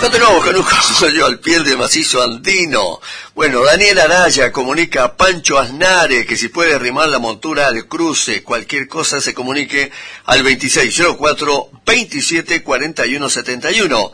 Continuamos con un cogollo al pie del macizo andino. Bueno, Daniel Araya comunica a Pancho Aznare que si puede arrimar la montura al cruce, cualquier cosa se comunique al 2604-274171.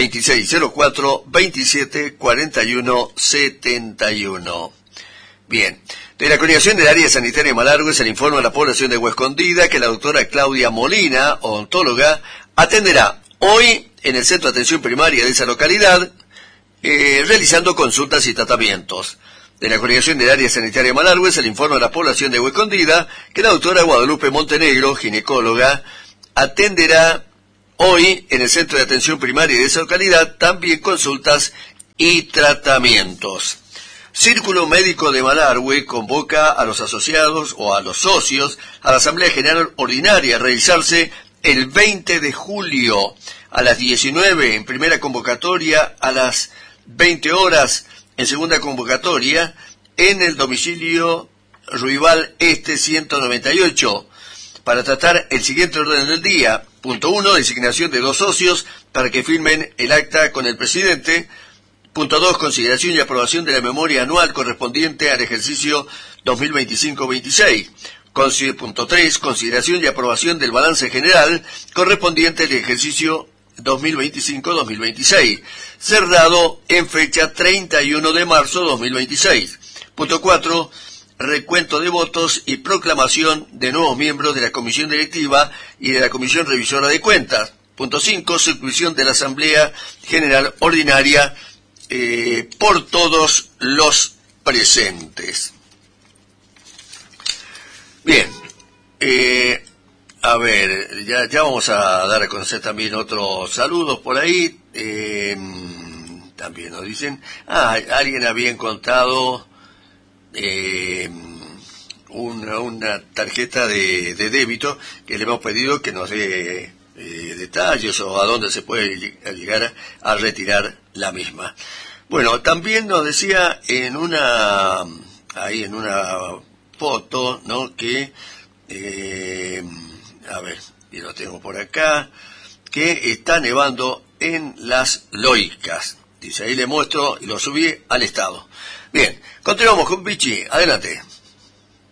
2604-274171. Bien. De la coordinación del área sanitaria de Malargüe se le informa a la población de Huescondida que la doctora Claudia Molina, odontóloga, atenderá hoy en el centro de atención primaria de esa localidad, realizando consultas y tratamientos. De la coordinación del área sanitaria de Malargüe se le informa a la población de Huescondida que la doctora Guadalupe Montenegro, ginecóloga, atenderá hoy en el centro de atención primaria de esa localidad también consultas y tratamientos. Círculo Médico de Malargüe convoca a los asociados o a los socios a la Asamblea General Ordinaria a realizarse el 20 de julio a las 19 en primera convocatoria, a las 20 horas en segunda convocatoria, en el domicilio Ruibal Este 198, para tratar el siguiente orden del día. Punto 1, designación de 2 socios para que firmen el acta con el presidente. Punto 2, consideración y aprobación de la memoria anual correspondiente al ejercicio 2025-26. Punto 3, consideración y aprobación del balance general correspondiente al ejercicio 2025-2026, cerrado en fecha 31 de marzo 2026. Punto 4, recuento de votos y proclamación de nuevos miembros de la Comisión Directiva y de la Comisión Revisora de Cuentas. Punto 5, suscripción de la Asamblea General Ordinaria por todos los presentes. Bien, a ver, ya vamos a dar a conocer también otros saludos por ahí. También nos dicen, alguien había encontrado una tarjeta de débito que le hemos pedido que nos dé detalles o a dónde se puede llegar a retirar la misma. Bueno, también nos decía en una foto, ¿no? Que, a ver, y lo tengo por acá, que está nevando en Las Loicas. Dice, ahí le muestro y lo subí al estado. Bien, continuamos con Vichy, adelante.